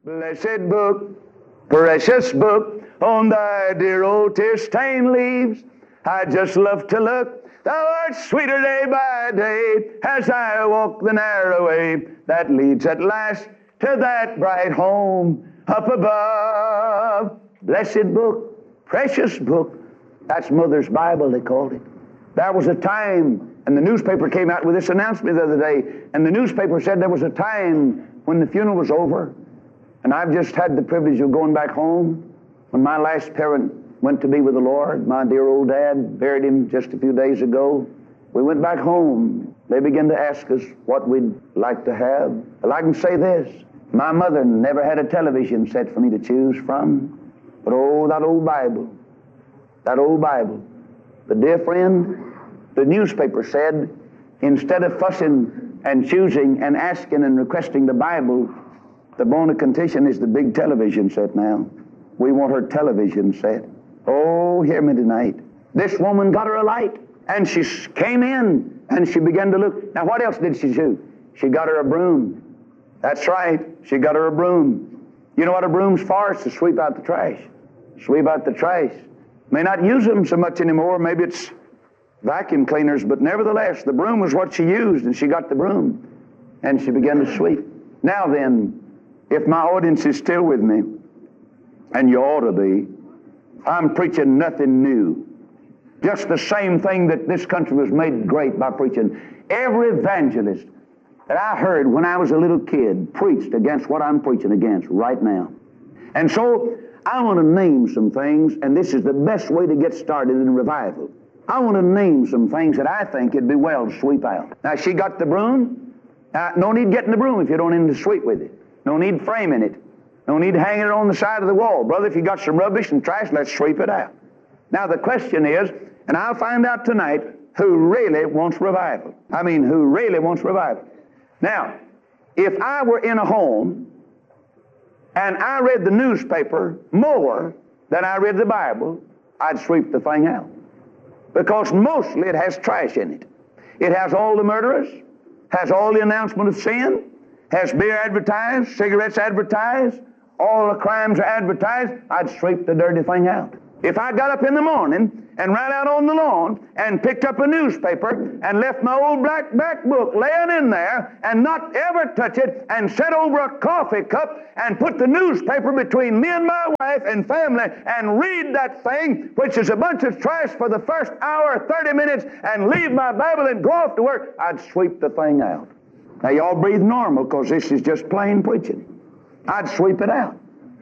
Blessed book, precious book, on thy dear old tear-stained leaves, I just love to look. Thou art sweeter day by day as I walk the narrow way that leads at last to that bright home up above. Blessed book, precious book. That's Mother's Bible, they called it. There was a time, and the newspaper came out with this announcement the other day, and the newspaper said there was a time when the funeral was over, and I've just had the privilege of going back home when my last parent went to be with the Lord. My dear old dad, buried him just a few days ago. We went back home. They began to ask us what we'd like to have. Well, I can say this. My mother never had a television set for me to choose from. But oh, that old Bible. That old Bible. But dear friend, the newspaper said, instead of fussing and choosing and asking and requesting the Bible, the bone of contention is the big television set now. We want her television set. Oh, hear me tonight. This woman got her a light, and she came in, and she began to look. Now, what else did she do? She got her a broom. That's right. She got her a broom. You know what a broom's for? It's to sweep out the trash. Sweep out the trash. May not use them so much anymore. Maybe it's vacuum cleaners, but nevertheless, the broom was what she used, and she got the broom, and she began to sweep. Now then, if my audience is still with me, and you ought to be, I'm preaching nothing new. Just the same thing that this country was made great by preaching. Every evangelist that I heard when I was a little kid preached against what I'm preaching against right now. And so I want to name some things, and this is the best way to get started in revival. I want to name some things that I think it'd be well to sweep out. Now, she got the broom. No need getting the broom if you don't need to sweep with it. No need framing it. No need hanging it on the side of the wall. Brother, if you got some rubbish and trash, let's sweep it out. Now, the question is, and I'll find out tonight, who really wants revival. I mean, who really wants revival. Now, if I were in a home and I read the newspaper more than I read the Bible, I'd sweep the thing out. Because mostly it has trash in it. It has all the murderers, has all the announcement of sin, has beer advertised, cigarettes advertised, all the crimes are advertised. I'd sweep the dirty thing out. If I got up in the morning and ran out on the lawn and picked up a newspaper and left my old black back book laying in there and not ever touch it and sat over a coffee cup and put the newspaper between me and my wife and family and read that thing, which is a bunch of trash, for the first hour, 30 minutes, and leave my Bible and go off to work, I'd sweep the thing out. Now, y'all breathe normal, because this is just plain preaching. I'd sweep it out.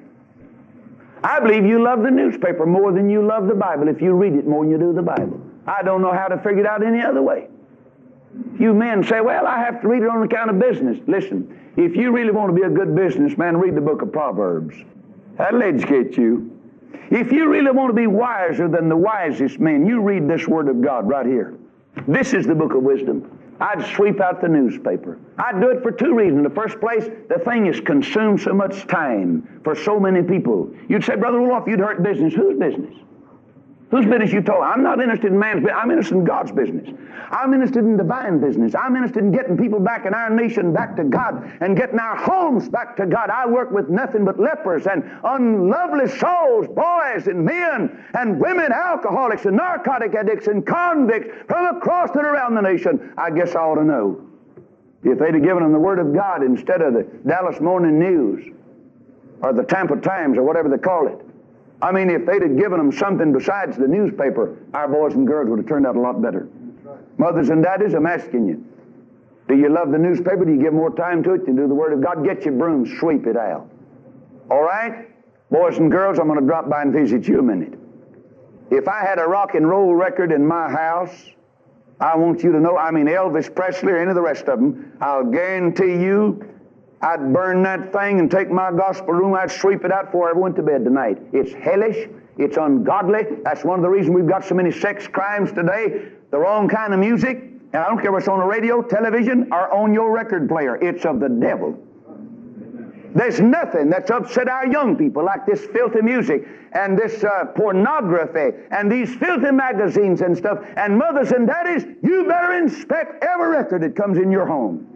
I believe you love the newspaper more than you love the Bible if you read it more than you do the Bible. I don't know how to figure it out any other way. You men say, well, I have to read it on account of business. Listen, if you really want to be a good businessman, read the book of Proverbs. That'll educate you. If you really want to be wiser than the wisest men, you read this Word of God right here. This is the book of wisdom. I'd sweep out the newspaper. I'd do it for two reasons. In the first place, the thing has consumed so much time for so many people. You'd say, Brother Wolf, you'd hurt business. Whose business? Whose business you told? I'm not interested in man's business. I'm interested in God's business. I'm interested in divine business. I'm interested in getting people back in our nation back to God and getting our homes back to God. I work with nothing but lepers and unlovely souls, boys and men and women, alcoholics and narcotic addicts and convicts from across and around the nation. I guess I ought to know. If they'd have given them the Word of God instead of the Dallas Morning News or the Tampa Times or whatever they call it. I mean, if they'd have given them something besides the newspaper, our boys and girls would have turned out a lot better. Mothers and daddies, I'm asking you, do you love the newspaper? Do you give more time to it than do the Word of God? Get your broom, sweep it out. All right? Boys and girls, I'm going to drop by and visit you a minute. If I had a rock and roll record in my house, I want you to know, I mean Elvis Presley or any of the rest of them, I'll guarantee you I'd burn that thing and take my gospel room, I'd sweep it out before I went to bed tonight. It's hellish. It's ungodly. That's one of the reasons we've got so many sex crimes today. The wrong kind of music. And I don't care if it's on the radio, television, or on your record player. It's of the devil. There's nothing that's upset our young people like this filthy music and this pornography and these filthy magazines and stuff. And mothers and daddies, you better inspect every record that comes in your home.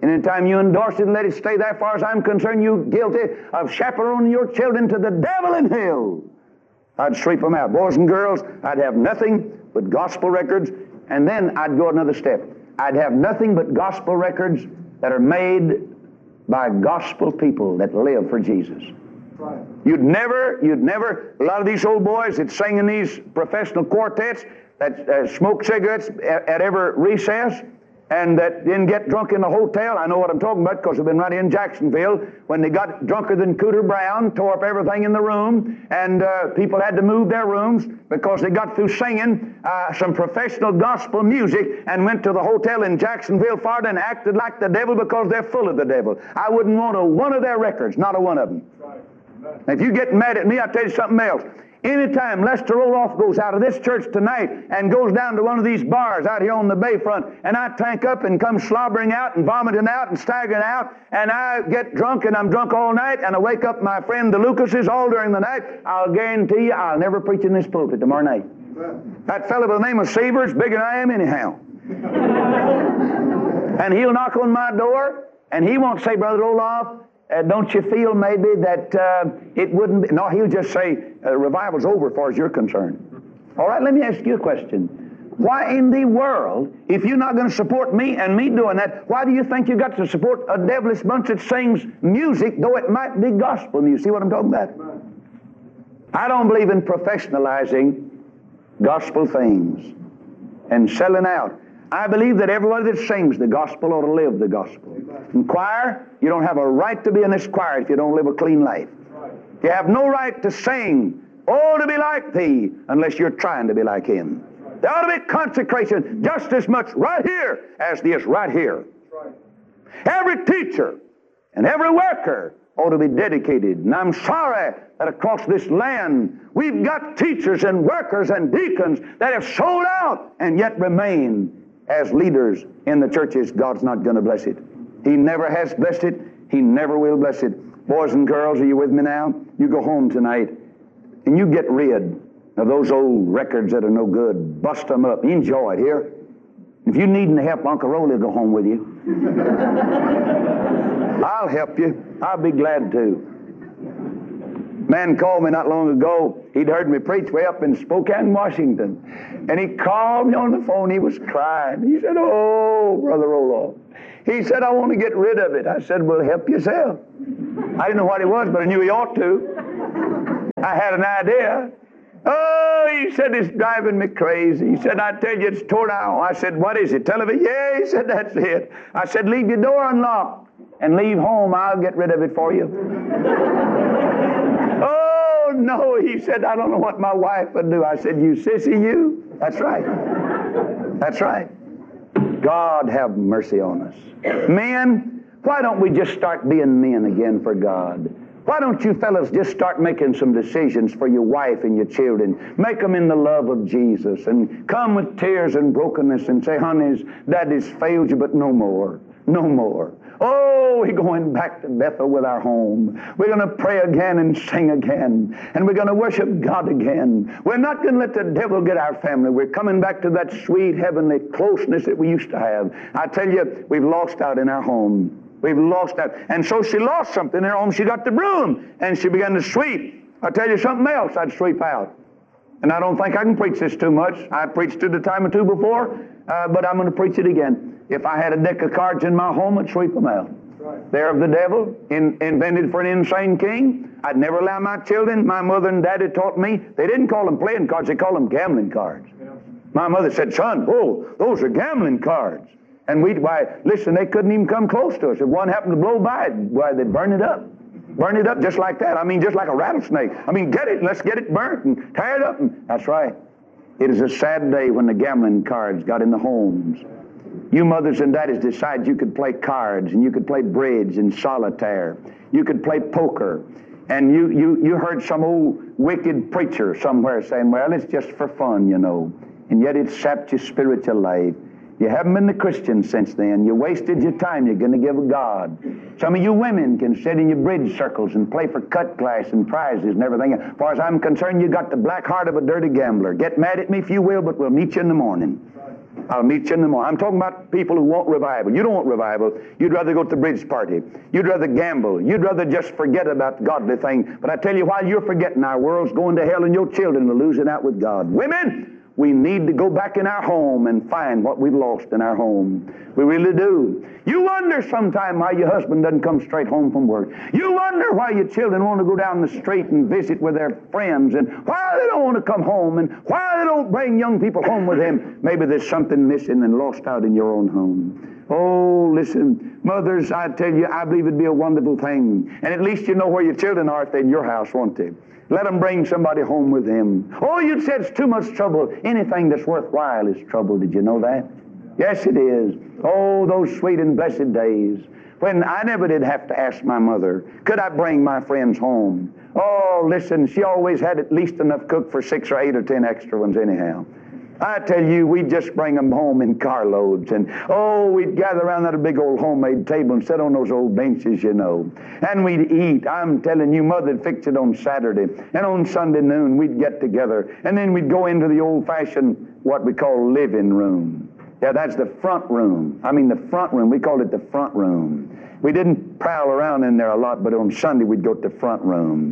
And anytime you endorse it, let it stay there. As far as I'm concerned, you're guilty of chaperoning your children to the devil in hell. I'd sweep them out. Boys and girls, I'd have nothing but gospel records, and then I'd go another step. I'd have nothing but gospel records that are made by gospel people that live for Jesus. Right. You'd never, a lot of these old boys that sing in these professional quartets that smoke cigarettes at every recess and that didn't get drunk in the hotel. I know what I'm talking about because I've been right in Jacksonville when they got drunker than Cooter Brown, tore up everything in the room, and people had to move their rooms because they got through singing some professional gospel music and went to the hotel in Jacksonville, Florida, and acted like the devil because they're full of the devil. I wouldn't want one of their records, not a one of them. Right. If you get mad at me, I'll tell you something else. Anytime Lester Roloff goes out of this church tonight and goes down to one of these bars out here on the bayfront, and I tank up and come slobbering out and vomiting out and staggering out, and I get drunk and I'm drunk all night, and I wake up my friend the Lucases all during the night, I'll guarantee you I'll never preach in this pulpit tomorrow night. That fellow by the name of Seaver's bigger than I am anyhow. And he'll knock on my door, and he won't say, Brother Roloff, don't you feel maybe that it wouldn't be? No, he'll just say, revival's over as far as you're concerned. All right, let me ask you a question. Why in the world, if you're not going to support me and me doing that, why do you think you got to support a devilish bunch that sings music, though it might be gospel music? See what I'm talking about? I don't believe in professionalizing gospel things and selling out. I believe that everybody that sings the gospel ought to live the gospel. In choir, you don't have a right to be in this choir if you don't live a clean life. You have no right to sing, oh, to be like thee, unless you're trying to be like him. There ought to be consecration just as much right here as there is right here. Every teacher and every worker ought to be dedicated. And I'm sorry that across this land we've got teachers and workers and deacons that have sold out and yet remain as leaders in the churches. God's not going to bless it. He never has blessed it. He never will bless it. Boys and girls, are you with me now? You go home tonight and you get rid of those old records that are no good. Bust them up. Enjoy it here. If you need any help, Uncle Rolly will go home with you. I'll help you. I'll be glad to. Man called me not long ago. He'd heard me preach way up in Spokane, Washington. And he called me on the phone. He was crying. He said, oh, Brother Roloff. He said, I want to get rid of it. I said, well, help yourself. I didn't know what it was, but I knew he ought to. I had an idea. Oh, he said, it's driving me crazy. He said, I tell you, it's torn out. I said, what is it? Television? Yeah, he said, that's it. I said, leave your door unlocked and leave home. I'll get rid of it for you. Oh, no, he said, I don't know what my wife would do. I said, you sissy, you? That's right. That's right. God have mercy on us. Men, why don't we just start being men again for God? Why don't you fellas just start making some decisions for your wife and your children? Make them in the love of Jesus and come with tears and brokenness and say, honey, Daddy's failed you, but no more. No more. Oh, we're going back to Bethel with our home. We're going to pray again and sing again. And we're going to worship God again. We're not going to let the devil get our family. We're coming back to that sweet heavenly closeness that we used to have. I tell you, we've lost out in our home. We've lost out. And so she lost something in her home. She got the broom and she began to sweep. I'll tell you something else I'd sweep out. And I don't think I can preach this too much. I preached it a time or two before, but I'm going to preach it again. If I had a deck of cards in my home, I'd sweep them out. Right. They're of the devil, invented for an insane king. I'd never allow my children. My mother and daddy taught me. They didn't call them playing cards. They called them gambling cards. Yeah. My mother said, son, oh, those are gambling cards. And listen, they couldn't even come close to us. If one happened to blow by, they'd burn it up. Burn it up just like that. I mean, just like a rattlesnake. I mean, get it, let's get it burnt and tear it up. That's right. It is a sad day when the gambling cards got in the homes. You mothers and daddies decided you could play cards and you could play bridge and solitaire. You could play poker. And you heard some old wicked preacher somewhere saying, well, it's just for fun, you know. And yet it sapped your spiritual life. You haven't been a Christian since then. You wasted your time you're going to give God. Some of you women can sit in your bridge circles and play for cut glass and prizes and everything. As far as I'm concerned, you got the black heart of a dirty gambler. Get mad at me if you will, but we'll meet you in the morning. I'll meet you in the morning. I'm talking about people who want revival. You don't want revival. You'd rather go to the bridge party. You'd rather gamble. You'd rather just forget about godly things. But I tell you, while you're forgetting, our world's going to hell and your children are losing out with God. Women, we need to go back in our home and find what we've lost in our home. We really do. You wonder sometime why your husband doesn't come straight home from work. You wonder why your children want to go down the street and visit with their friends, and why they don't want to come home, and why they don't bring young people home with them. Maybe there's something missing and lost out in your own home. Oh, listen, mothers, I tell you, I believe it'd be a wonderful thing. And at least you know where your children are if they're in your house, won't they? Let them bring somebody home with them. Oh, you'd say it's too much trouble. Anything that's worthwhile is trouble. Did you know that? Yes, it is. Oh, those sweet and blessed days when I never did have to ask my mother, could I bring my friends home? Oh, listen, she always had at least enough cooked for 6 or 8 or 10 extra ones anyhow. I tell you, we'd just bring them home in carloads, and oh, we'd gather around that big old homemade table and sit on those old benches, you know, and we'd eat. I'm telling you, Mother'd fix it on Saturday, and on Sunday noon we'd get together, and then we'd go into the old-fashioned, what we call living room. Yeah, that's the front room. I mean, the front room. We called it the front room. We didn't prowl around in there a lot, but on Sunday we'd go to the front room.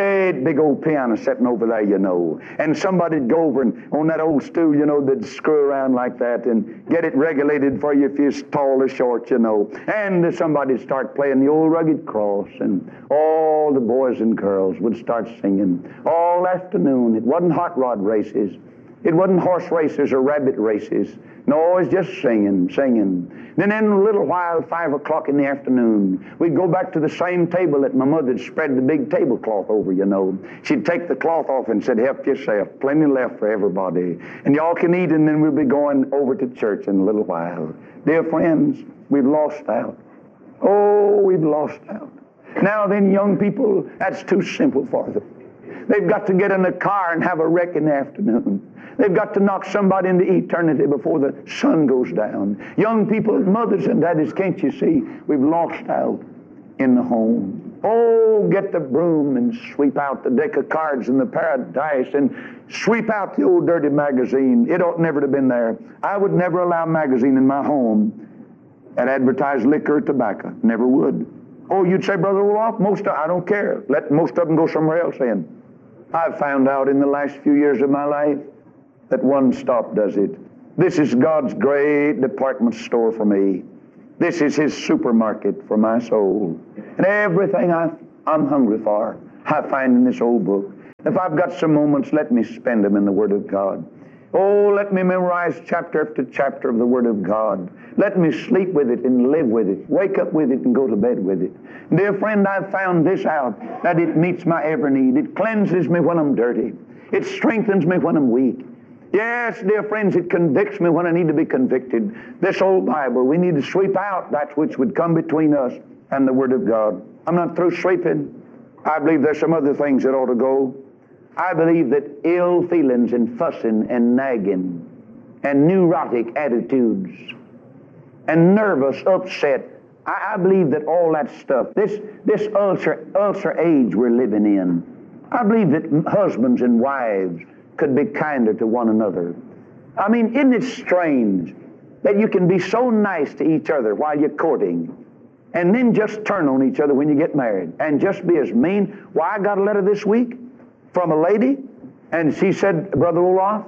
Big old piano sitting over there, you know. And somebody'd go over and on that old stool, you know, they'd screw around like that and get it regulated for you if you're tall or short, you know. And somebody'd start playing the old rugged cross, and all the boys and girls would start singing all afternoon. It wasn't hot rod races. It wasn't horse races or rabbit races. No, it was just singing. Then in a little while, 5 o'clock in the afternoon, we'd go back to the same table that my mother'd spread the big tablecloth over, you know. She'd take the cloth off and said, help yourself, plenty left for everybody. And y'all can eat, and then we'll be going over to church in a little while. Dear friends, we've lost out. Oh, we've lost out. Now then, young people, that's too simple for them. They've got to get in a car and have a wreck in the afternoon. They've got to knock somebody into eternity before the sun goes down. Young people, mothers and daddies, can't you see? We've lost out in the home. Oh, get the broom and sweep out the deck of cards and the paradise and sweep out the old dirty magazine. It ought never to have been there. I would never allow a magazine in my home that advertised liquor or tobacco. Never would. Oh, you'd say, Brother Roloff, I don't care. Let most of them go somewhere else in. I've found out in the last few years of my life that one stop does it. This is God's great department store for me. This is His supermarket for my soul. And everything I'm hungry for, I find in this old book. If I've got some moments, let me spend them in the Word of God. Oh, let me memorize chapter after chapter of the Word of God. Let me sleep with it and live with it, wake up with it and go to bed with it. Dear friend, I've found this out, that it meets my every need. It cleanses me when I'm dirty. It strengthens me when I'm weak. Yes, dear friends, it convicts me when I need to be convicted. This old Bible, we need to sweep out that which would come between us and the Word of God. I'm not through sweeping. I believe there's some other things that ought to go. I believe that ill feelings and fussing and nagging and neurotic attitudes and nervous upset, I believe that all that stuff, this ulcer age we're living in, I believe that husbands and wives could be kinder to one another. I mean, isn't it strange that you can be so nice to each other while you're courting and then just turn on each other when you get married and just be as mean? Why, I got a letter this week from a lady, and she said, Brother Olaf,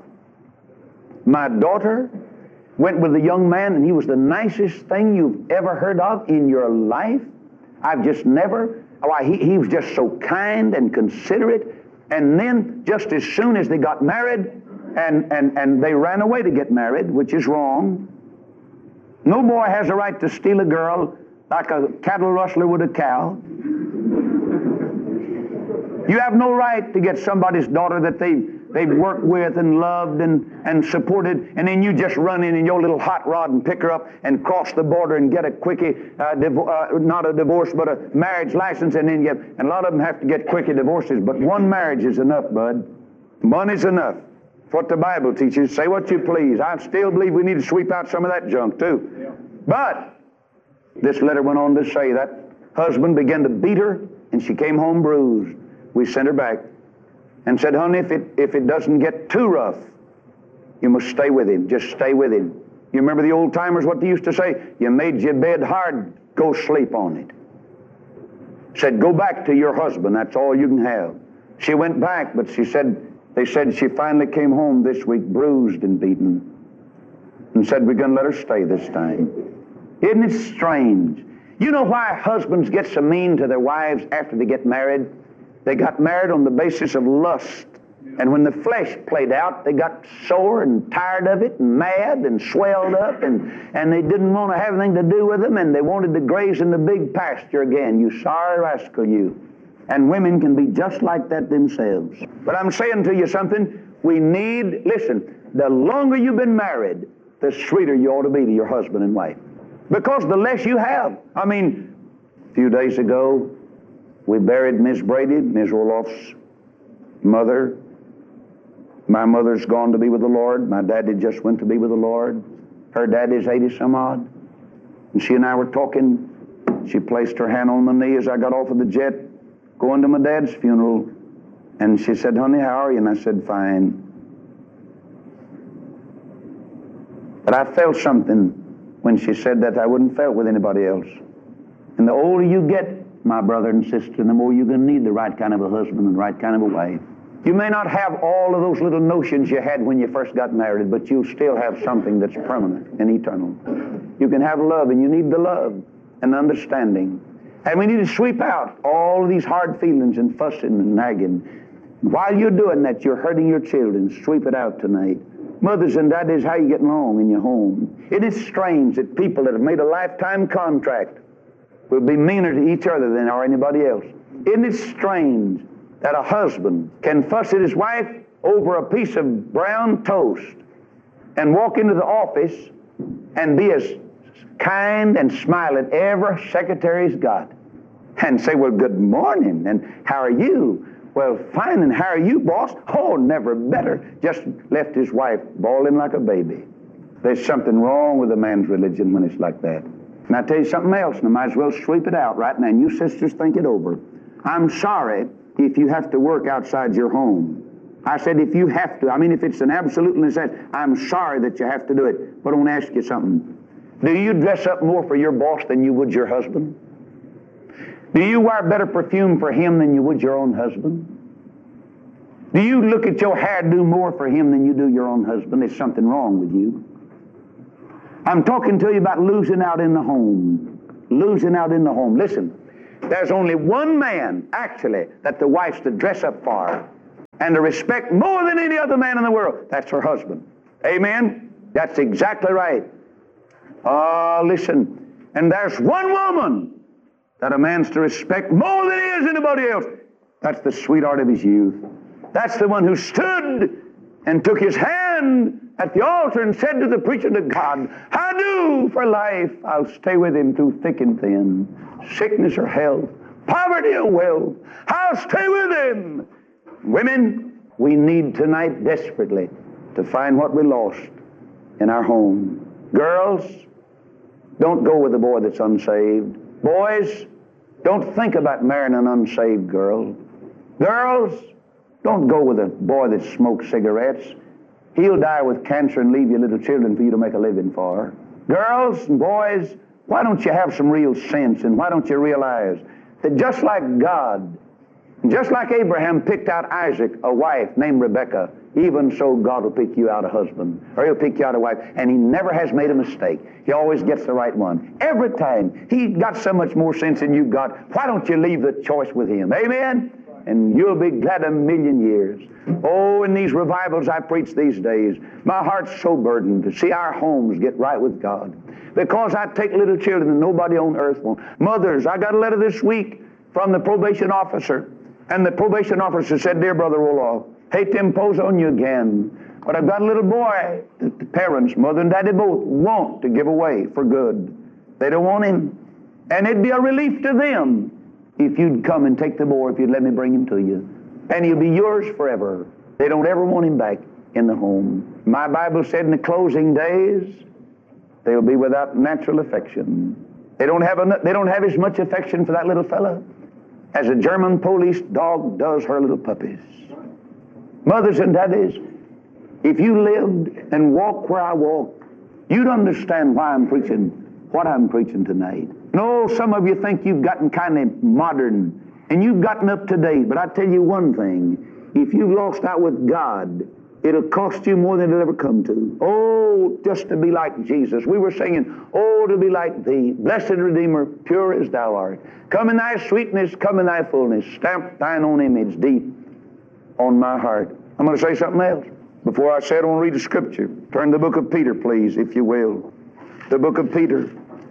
my daughter went with a young man, and he was the nicest thing you've ever heard of in your life. I've just never, why, he was just so kind and considerate. And then, just as soon as they got married, and they ran away to get married, which is wrong. No boy has a right to steal a girl like a cattle rustler would a cow. You have no right to get somebody's daughter that they've worked with and loved and supported, and then you just run in your little hot rod and pick her up and cross the border and get a quickie, not a divorce, but a marriage license, and then and a lot of them have to get quickie divorces, but one marriage is enough, bud. One is enough. That's what the Bible teaches. Say what you please. I still believe we need to sweep out some of that junk, too. Yeah. But this letter went on to say that husband began to beat her, and she came home bruised. We sent her back and said, honey, if it doesn't get too rough, you must stay with him. Just stay with him. You remember the old timers, what they used to say? You made your bed hard, go sleep on it. Said, go back to your husband, that's all you can have. She went back, but they said she finally came home this week bruised and beaten, and said, we're going to let her stay this time. Isn't it strange? You know why husbands get so mean to their wives after they get married? They got married on the basis of lust. And when the flesh played out, they got sore and tired of it and mad and swelled up, and they didn't want to have anything to do with them, and they wanted to graze in the big pasture again. You sorry rascal, you. And women can be just like that themselves. But I'm saying to you something, listen, the longer you've been married, the sweeter you ought to be to your husband and wife. Because the less you have. I mean, a few days ago, we buried Miss Brady, Miss Roloff's mother. My mother's gone to be with the Lord. My daddy just went to be with the Lord. Her daddy's 80-some odd. And she and I were talking. She placed her hand on my knee as I got off of the jet, going to my dad's funeral. And she said, honey, how are you? And I said, fine. But I felt something when she said that I wouldn't felt with anybody else. And the older you get, my brother and sister, the more you're going to need the right kind of a husband and the right kind of a wife. You may not have all of those little notions you had when you first got married, but you'll still have something that's permanent and eternal. You can have love, and you need the love and understanding. And we need to sweep out all of these hard feelings and fussing and nagging. While you're doing that, you're hurting your children. Sweep it out tonight. Mothers and daddies, how you getting along in your home? It is strange that people that have made a lifetime contract will be meaner to each other than are anybody else. Isn't it strange that a husband can fuss at his wife over a piece of brown toast and walk into the office and be as kind and smiling every secretary's got and say, well, good morning, and how are you? Well, fine, and how are you, boss? Oh, never better. Just left his wife bawling like a baby. There's something wrong with a man's religion when it's like that. And I tell you something else, and I might as well sweep it out right now, and you sisters think it over. I'm sorry if you have to work outside your home. I said if you have to. I mean, if it's an absolute necessity, I'm sorry that you have to do it. But I want to ask you something. Do you dress up more for your boss than you would your husband? Do you wear better perfume for him than you would your own husband? Do you look at your hairdo more for him than you do your own husband? There's something wrong with you. I'm talking to you about losing out in the home. Losing out in the home. Listen. There's only one man, actually, that the wife's to dress up for and to respect more than any other man in the world. That's her husband. Amen? That's exactly right. Listen. And there's one woman that a man's to respect more than he is anybody else. That's the sweetheart of his youth. That's the one who stood and took his hand at the altar and said to the preacher, to God, I do for life. I'll stay with him through thick and thin, sickness or health, poverty or wealth. I'll stay with him. Women, we need tonight desperately to find what we lost in our home. Girls, don't go with a boy that's unsaved. Boys, don't think about marrying an unsaved girl. Girls, don't go with a boy that smokes cigarettes. He'll die with cancer and leave you little children for you to make a living for. Girls and boys, why don't you have some real sense, and why don't you realize that just like God, just like Abraham picked out Isaac, a wife named Rebekah, even so God will pick you out a husband, or he'll pick you out a wife, and he never has made a mistake. He always gets the right one. Every time. He got so much more sense than you got. Why don't you leave the choice with him? Amen? And you'll be glad a million years. Oh, in these revivals I preach these days, my heart's so burdened to see our homes get right with God. Because I take little children that nobody on earth wants. Mothers, I got a letter this week from the probation officer. And the probation officer said, dear Brother Roloff, hate to impose on you again, but I've got a little boy that the parents, mother and daddy both, want to give away for good. They don't want him. And it'd be a relief to them if you'd come and take the boy, if you'd let me bring him to you. And he'll be yours forever. They don't ever want him back in the home. My Bible said in the closing days, they'll be without natural affection. They don't have as much affection for that little fella as a German police dog does her little puppies. Mothers and daddies, if you lived and walked where I walk, You'd understand why I'm preaching what I'm preaching tonight. No, some of you think you've gotten kind of modern and you've gotten up to date, but I tell you one thing, if you've lost out with God, it'll cost you more than it'll ever come to. Oh, just to be like Jesus. We were singing, oh, to be like Thee, blessed Redeemer, pure as Thou art. Come in Thy sweetness, come in Thy fullness, stamp Thine own image deep on my heart. I'm going to say something else. Before I say it, I want to read the scripture. Turn to the book of Peter, please, if you will. The book of Peter.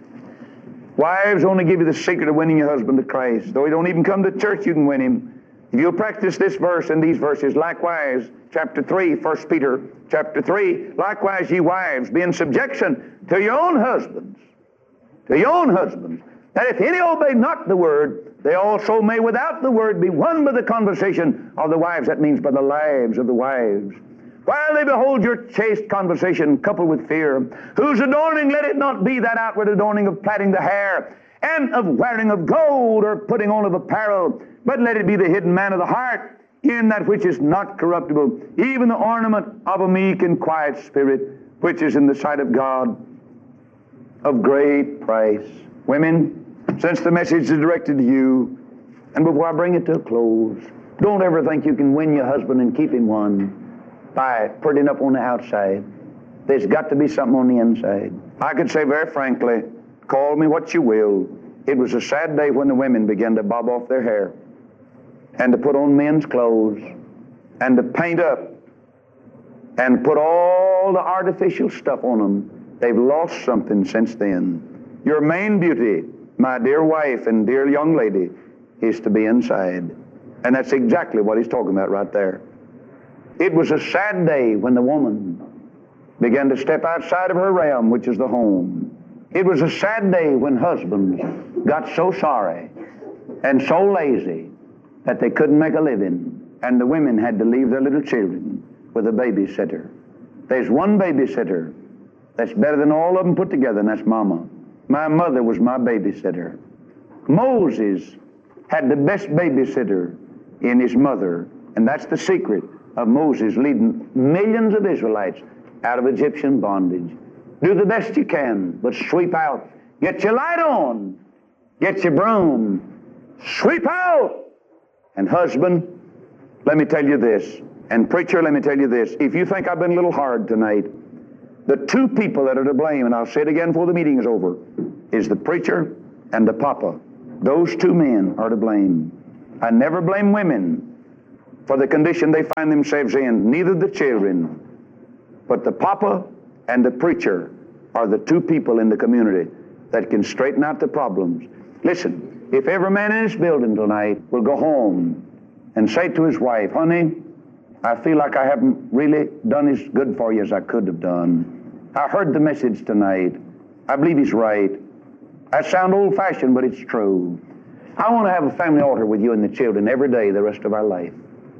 Wives, only give you the secret of winning your husband to Christ. Though he don't even come to church, you can win him. If you'll practice this verse and these verses, likewise, chapter 3, 1 Peter chapter 3, likewise, ye wives, be in subjection to your own husbands. To your own husbands. That if any obey not the word, they also may without the word be won by the conversation of the wives. That means by the lives of the wives. While they behold your chaste conversation coupled with fear, whose adorning let it not be that outward adorning of plaiting the hair, and of wearing of gold, or putting on of apparel, but let it be the hidden man of the heart, in that which is not corruptible, even the ornament of a meek and quiet spirit, which is in the sight of God of great price. Women, since the message is directed to you, and before I bring it to a close, don't ever think you can win your husband and keep him won by putting up on the outside. There's got to be something on the inside. I could say very frankly, call me what you will, it was a sad day when the women began to bob off their hair and to put on men's clothes and to paint up and put all the artificial stuff on them. They've lost something since then. Your main beauty, my dear wife and dear young lady, is to be inside. And that's exactly what he's talking about right there. It was a sad day when the woman began to step outside of her realm, which is the home. It was a sad day when husbands got so sorry and so lazy that they couldn't make a living, and the women had to leave their little children with a babysitter. There's one babysitter that's better than all of them put together, and that's Mama. My mother was my babysitter. Moses had the best babysitter in his mother, and that's the secret of Moses leading millions of Israelites out of Egyptian bondage. Do the best you can, but sweep out. Get your light on. Get your broom. Sweep out. And husband, let me tell you this. And preacher, let me tell you this. If you think I've been a little hard tonight, the two people that are to blame, and I'll say it again before the meeting is over, is the preacher and the papa. Those two men are to blame. I never blame women for the condition they find themselves in, neither the children, but the papa and the preacher are the two people in the community that can straighten out the problems. Listen, if every man in this building tonight will go home and say to his wife, honey, I feel like I haven't really done as good for you as I could have done. I heard the message tonight. I believe he's right. I sound old-fashioned, but it's true. I want to have a family altar with you and the children every day the rest of our life.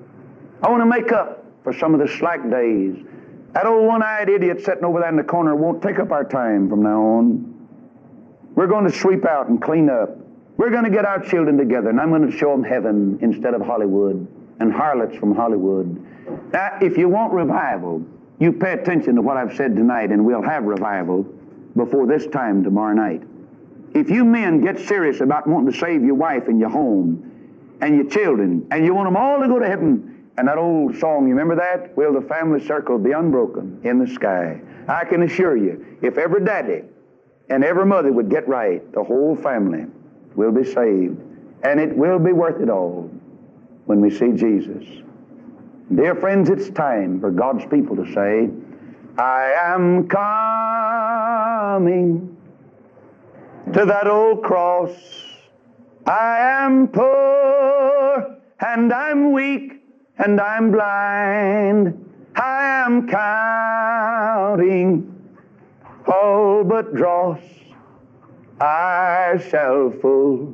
I want to make up for some of the slack days. That old one-eyed idiot sitting over there in the corner won't take up our time from now on. We're going to sweep out and clean up. We're going to get our children together, and I'm going to show them heaven instead of Hollywood and harlots from Hollywood. Now, if you want revival, you pay attention to what I've said tonight, and we'll have revival before this time tomorrow night. If you men get serious about wanting to save your wife and your home and your children, and you want them all to go to heaven, and that old song, you remember that? Will the family circle be unbroken in the sky? I can assure you, if every daddy and every mother would get right, the whole family will be saved. And it will be worth it all when we see Jesus. Dear friends, it's time for God's people to say, I am coming to that old cross. I am poor and I'm weak and I'm blind. I am counting all but dross. I shall full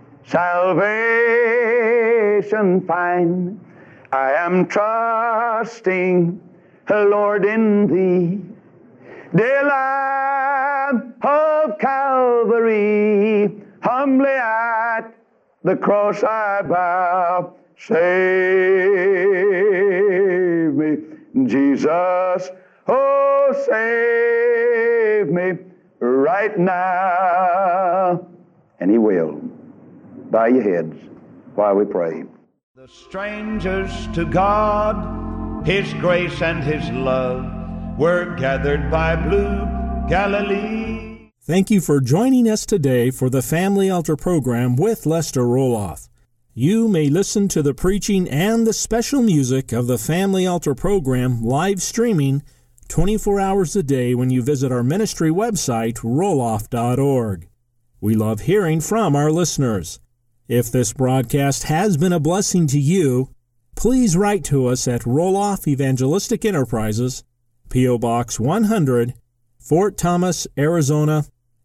salvation find. I am trusting, Lord, in Thee. Dear Lamb of Calvary, humbly at the cross I bow. Save me, Jesus, Oh, save me right now. And He will. Bow your heads while we pray. The strangers to God, His grace and His love were gathered by blue Galilee. Thank you for joining us today for the Family Altar program with Lester Roloff. You may listen to the preaching and the special music of the Family Altar program live streaming 24 hours a day when you visit our ministry website, roloff.org. We love hearing from our listeners. If this broadcast has been a blessing to you, please write to us at Roloff Evangelistic Enterprises, P.O. Box 100, Fort Thomas, Arizona,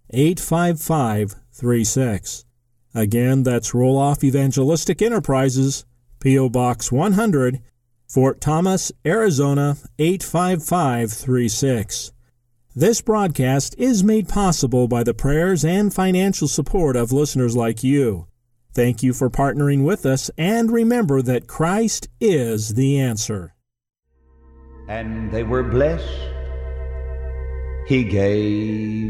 85536. Again, that's Roloff Evangelistic Enterprises, P.O. Box 100, Fort Thomas, Arizona, 85536. This broadcast is made possible by the prayers and financial support of listeners like you. Thank you for partnering with us, and remember that Christ is the answer. And they were blessed. He gave